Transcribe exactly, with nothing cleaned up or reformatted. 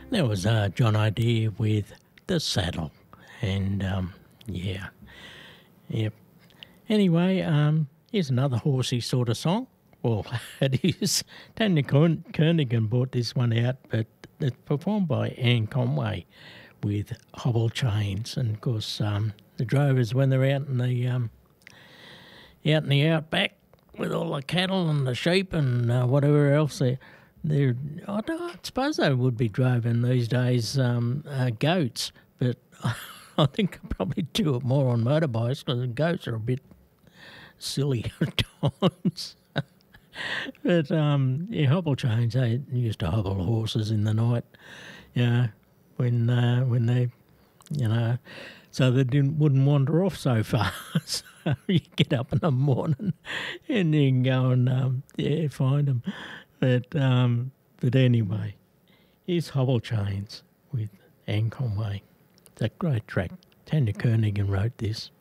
There was uh, John O'Dear with The Saddle. And, um, yeah. Yep. Anyway, um, here's another horsey sort of song. Well, it is. Tanya Kern- Kernigan brought this one out, but it's performed by Anne Conway with Hobble Chains. And, of course, um, the drovers, when they're out in the um, out in the outback with all the cattle and the sheep and uh, whatever else, they're, they're I, don't, I suppose they would be droving these days um, uh, goats, but I think I probably do it more on motorbikes because the goats are a bit silly at times. But, um, yeah, hobble chains, they used to hobble horses in the night, you know, when, uh, when they, you know, so they didn't, wouldn't wander off so far. So you get up in the morning and you can go and, um, yeah, find them. But, um, but anyway, here's Hobble Chains with Anne Conway. It's a great track. Tanya Kernigan wrote this.